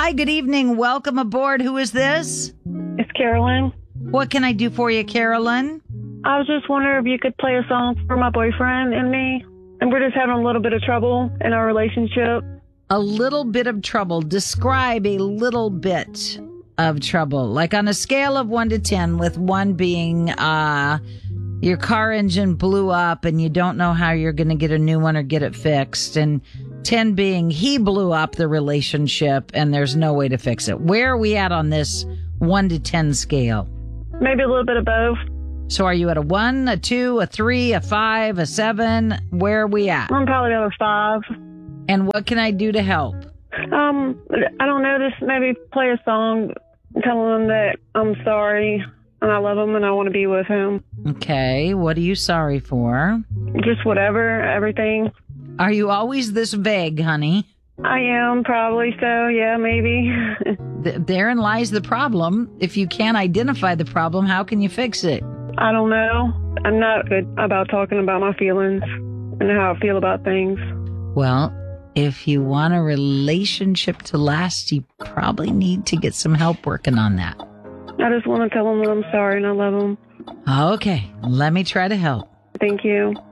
Hi, good evening. Welcome aboard. Who is this? It's Carolyn. What can I do for you, Carolyn? I was just wondering if you could play a song for my boyfriend and me. And we're just having a little bit of trouble in our relationship. A little bit of trouble. Describe a little bit of trouble. Like on a scale of 1 to 10, with 1 being your car engine blew up and you don't know how you're going to get a new one or get it fixed. And 10 being he blew up the relationship and there's no way to fix it. Where are we at on this 1 to 10 scale? Maybe a little bit of both. So are you at a 1, a 2, a 3, a 5, a 7? Where are we at? I'm probably at a 5. And what can I do to help? I don't know. Just maybe play a song telling him that I'm sorry and I love him and I want to be with him. Okay. What are you sorry for? Just whatever, everything. Are you always this vague, honey? I am, probably so. Yeah, maybe. Therein lies the problem. If you can't identify the problem, how can you fix it? I don't know. I'm not good about talking about my feelings and how I feel about things. Well, if you want a relationship to last, you probably need to get some help working on that. I just want to tell him that I'm sorry and I love him. Okay, let me try to help. Thank you.